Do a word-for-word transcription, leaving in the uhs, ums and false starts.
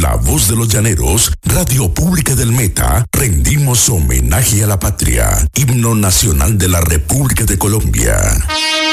La Voz de los Llaneros, Radio Pública del Meta, rendimos homenaje a la patria, himno nacional de la República de Colombia.